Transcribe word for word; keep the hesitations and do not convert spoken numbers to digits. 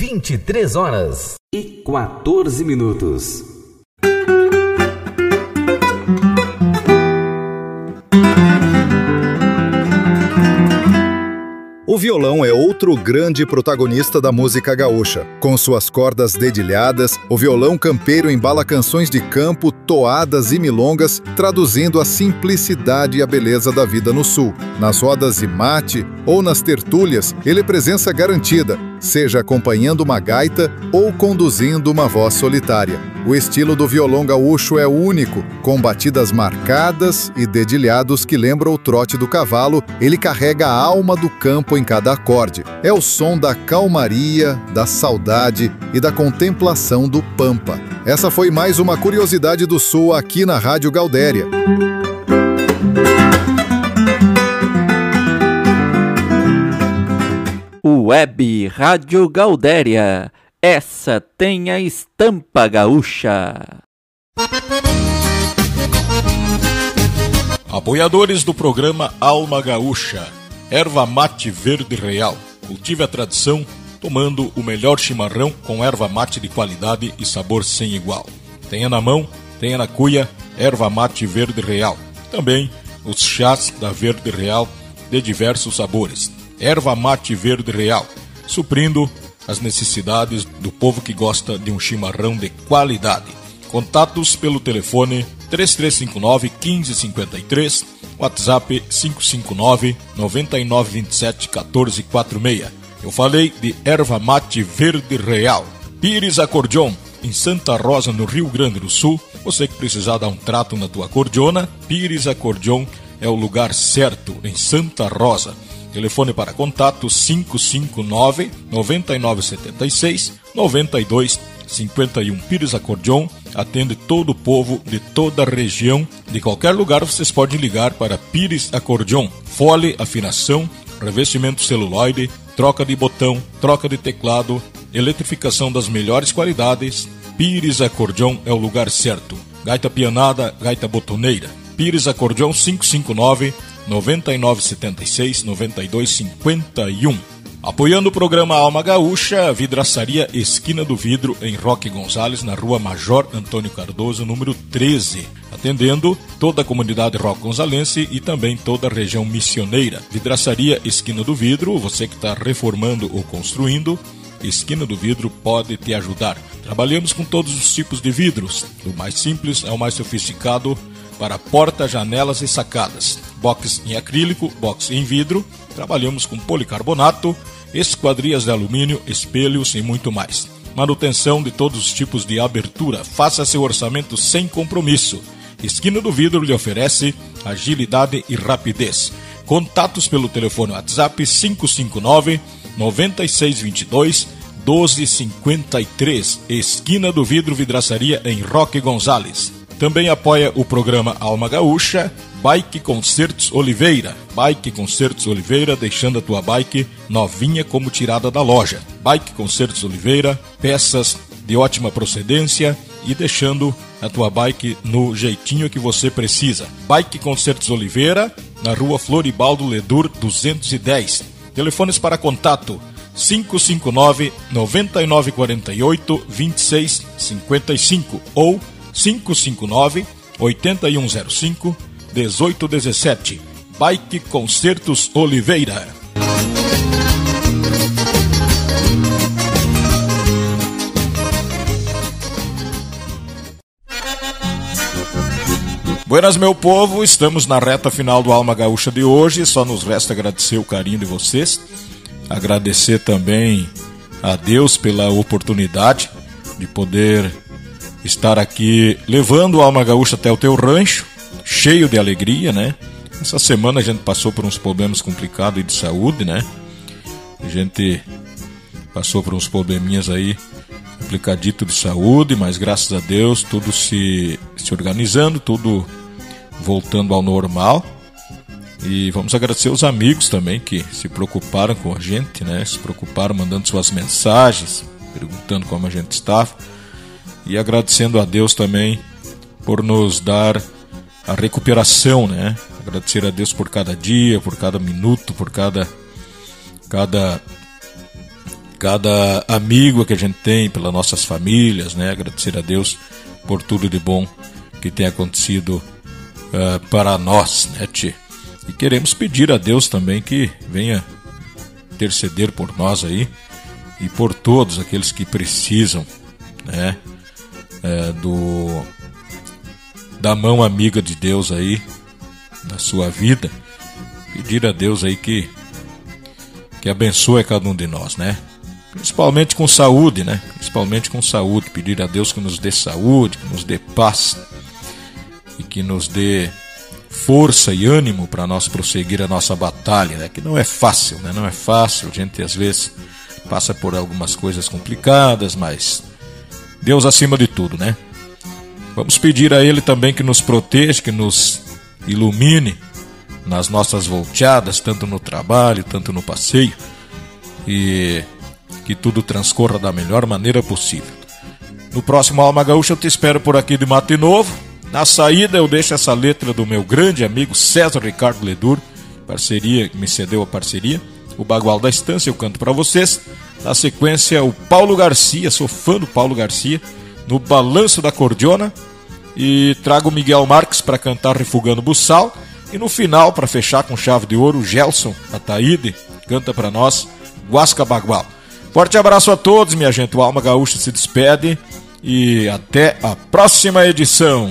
vinte e três horas e quatorze minutos. O violão é outro grande protagonista da música gaúcha. Com suas cordas dedilhadas, o violão campeiro embala canções de campo, toadas e milongas, traduzindo a simplicidade e a beleza da vida no sul. Nas rodas de mate ou nas tertúlias, ele é presença garantida, seja acompanhando uma gaita ou conduzindo uma voz solitária. O estilo do violão gaúcho é único, com batidas marcadas e dedilhados que lembram o trote do cavalo. Ele carrega a alma do campo em cada acorde. É o som da calmaria, da saudade e da contemplação do pampa. Essa foi mais uma curiosidade do sul aqui na Rádio Gaudéria. Web Rádio Gaudéria. Essa tem a estampa gaúcha. Apoiadores do programa Alma Gaúcha. Erva mate verde real. Cultive a tradição tomando o melhor chimarrão com erva mate de qualidade e sabor sem igual. Tenha na mão, tenha na cuia, erva mate verde real. Também os chás da verde real de diversos sabores. Erva mate verde real, suprindo as necessidades do povo que gosta de um chimarrão de qualidade. Contatos pelo telefone três três cinco nove, um cinco cinco três, WhatsApp cinco cinco nove, nove nove dois sete, um quatro quatro seis. Eu falei de erva mate verde real. Pires Acordeon, em Santa Rosa, no Rio Grande do Sul. Você que precisar dar um trato na tua acordeona, Pires Acordeon é o lugar certo, em Santa Rosa. Telefone para contato cinco cinco nove, nove nove sete seis, nove dois cinco um. Pires Acordeon atende todo o povo de toda a região. De qualquer lugar vocês podem ligar para Pires Acordeon. Fole, afinação, revestimento celuloide, troca de botão, troca de teclado, eletrificação das melhores qualidades. Pires Acordeon é o lugar certo. Gaita pianada, gaita botoneira. Pires Acordeon cinco cinco nove, nove nove sete seis, nove dois cinco um. Apoiando o programa Alma Gaúcha, Vidraçaria Esquina do Vidro, em Roque Gonzales, na rua Major Antônio Cardoso, número treze. Atendendo toda a comunidade roque gonzalense e também toda a região missioneira. Vidraçaria Esquina do Vidro, você que está reformando ou construindo, Esquina do Vidro pode te ajudar. Trabalhamos com todos os tipos de vidros, do mais simples ao mais sofisticado, para portas, janelas e sacadas. Box em acrílico, box em vidro. Trabalhamos com policarbonato, esquadrias de alumínio, espelhos e muito mais. Manutenção de todos os tipos de abertura. Faça seu orçamento sem compromisso. Esquina do Vidro lhe oferece agilidade e rapidez. Contatos pelo telefone WhatsApp cinco cinco nove, nove seis dois dois, um dois cinco três. Esquina do Vidro, Vidraçaria em Roque Gonzales. Também apoia o programa Alma Gaúcha, Bike Concertos Oliveira. Bike Concertos Oliveira, deixando a tua bike novinha como tirada da loja. Bike Concertos Oliveira, peças de ótima procedência e deixando a tua bike no jeitinho que você precisa. Bike Concertos Oliveira, na rua Floribaldo Ledur duzentos e dez. Telefones para contato cinco cinco nove, nove nove quatro oito, dois seis cinco cinco ou cinco cinco nove, oito um zero cinco, um oito um sete. Bike Concertos Oliveira. Buenas, meu povo, estamos na reta final do Alma Gaúcha de hoje. Só nos resta agradecer o carinho de vocês, agradecer também a Deus pela oportunidade de poder estar aqui levando o Alma Gaúcha até o teu rancho, cheio de alegria, né? Essa semana a gente passou por uns problemas complicados de saúde, né? A gente passou por uns probleminhas aí, complicadito de saúde, mas graças a Deus tudo se, se organizando, tudo voltando ao normal. E vamos agradecer os amigos também que se preocuparam com a gente, né? Se preocuparam mandando suas mensagens, perguntando como a gente estava. E agradecendo a Deus também por nos dar a recuperação, né? Agradecer a Deus por cada dia, por cada minuto, por cada, cada cada amigo que a gente tem, pelas nossas famílias, né? Agradecer a Deus por tudo de bom que tem acontecido uh, para nós, né, tchê? E queremos pedir a Deus também que venha interceder por nós aí e por todos aqueles que precisam, né, é, do, da mão amiga de Deus aí na sua vida. Pedir a Deus aí que, que abençoe cada um de nós, né? Principalmente com saúde, né? Principalmente com saúde. Pedir a Deus que nos dê saúde, que nos dê paz e que nos dê força e ânimo para nós prosseguir a nossa batalha, né? Que não é fácil, né? Não é fácil. A gente às vezes passa por algumas coisas complicadas, mas Deus acima de tudo, né? Vamos pedir a Ele também que nos proteja, que nos ilumine nas nossas volteadas, tanto no trabalho, tanto no passeio, e que tudo transcorra da melhor maneira possível. No próximo Alma Gaúcha eu te espero por aqui de Mato Novo. Na saída eu deixo essa letra do meu grande amigo César Ricardo Ledur, parceria, que me cedeu a parceria. O Bagual da Estância eu canto para vocês. Na sequência o Paulo Garcia, sou fã do Paulo Garcia, no Balanço da Cordiona. E trago o Miguel Marques para cantar Refugando Buçal. E no final, para fechar com chave de ouro, o Gelson Ataíde canta para nós Guasca Bagual. Forte abraço a todos, minha gente. O Alma Gaúcha se despede e até a próxima edição.